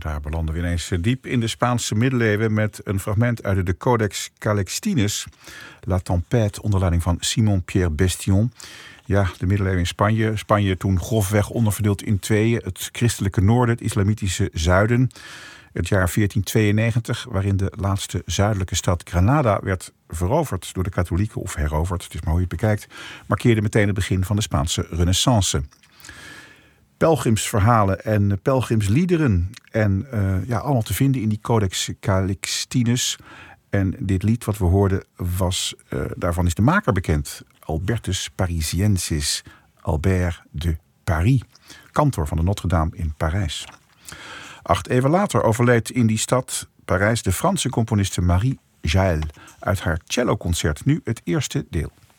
Daar belanden we ineens diep in de Spaanse middeleeuwen met een fragment uit de Codex Calixtinus, La Tempête, onder leiding van Simon-Pierre Bestion. Ja, de middeleeuwen in Spanje. Spanje toen grofweg onderverdeeld in tweeën. Het christelijke noorden, het islamitische zuiden. Het jaar 1492, waarin de laatste zuidelijke stad Granada werd veroverd door de katholieken, of heroverd, het is maar hoe je het bekijkt, markeerde meteen het begin van de Spaanse renaissance. Pelgrimsverhalen en pelgrimsliederen. En allemaal te vinden in die Codex Calixtinus. En dit lied wat we hoorden, daarvan is de maker bekend. Albertus Parisiensis, Albert de Paris. Kantor van de Notre-Dame in Parijs. 8 eeuwen later overleed in die stad Parijs de Franse componiste Marie Jaël. Uit haar celloconcert nu het eerste deel.